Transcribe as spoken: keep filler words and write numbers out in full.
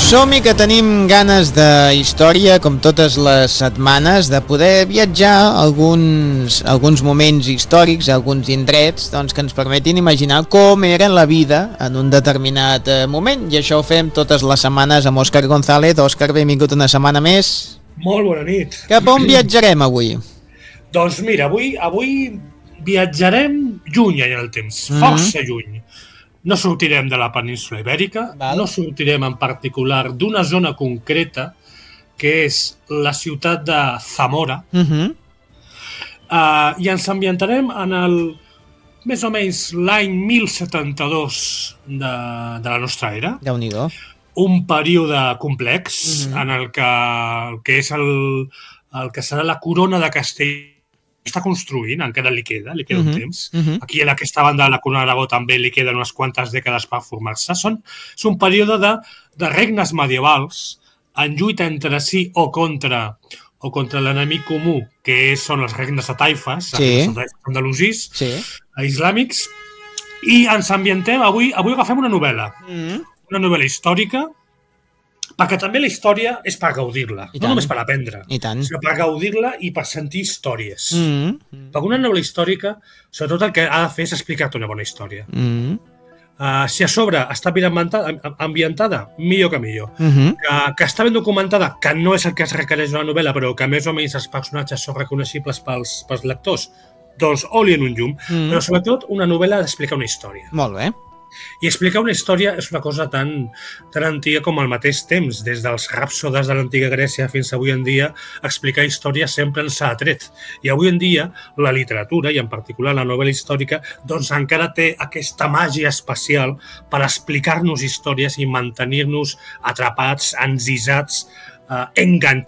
Som-hi, que tenim ganes de història, com totes les setmanes, de poder viatjar a alguns, alguns moments històrics, a alguns indrets, doncs, que ens permetin imaginar com era la vida en un determinat eh, moment, i això ho fem totes les setmanes amb Òscar González. Òscar, benvingut una setmana més. Molt bona nit. Cap on viatjarem avui? Doncs mira, avui, avui viatjarem lluny en el temps, mm-hmm. força lluny. No sortirem de la península Ibèrica, Val. no sortirem en particular d'una zona concreta, que és la ciutat de Zamora, uh-huh. uh, i ens ambientarem en el, més o menys l'any mil setanta-dos de, de la nostra era. Déu-n'hi-do. Un període complex, uh-huh. en el que, el que és el, el que serà la corona de Castell està construint, encara li queda, li queda uh-huh, un temps. Uh-huh. Aquí en aquesta banda de la Corona d'Aragó també li queden unes quantes dècades per formar-se. Són, és un període de, de regnes medievals en lluita entre si o contra o contra l'enemic comú, que són els regnes de taifes, sí. els taifes andalusís, sí. islàmics, i ens ambientem, avui, avui agafem una novel·la, uh-huh. una novel·la històrica, perquè també la història és per gaudir-la, no només per aprendre, sinó per gaudir-la i per sentir històries. Mm-hmm. Perquè una novel·la històrica, sobretot el que ha de fer és explicar-te una bona història. Mm-hmm. Uh, si a sobre està ben ambientada, ambientada millor que millor. Mm-hmm. Que, que està ben documentada, que no és el que es requereix una novel·la, però que més o menys els personatges són reconeixibles pels, pels lectors, doncs oli en un llum. Mm-hmm. Però sobretot una novel·la d'explicar una història. Molt bé. I explicar una història és una cosa tan, tan antiga com al mateix temps. Des dels rhapsodes de l'antiga Grècia fins avui en dia, explicar història sempre ens ha atret. I avui en dia, la literatura, i en particular la novel·la històrica, doncs encara té aquesta màgia especial per explicar-nos històries i mantenir-nos atrapats, encisats, eh, enganxats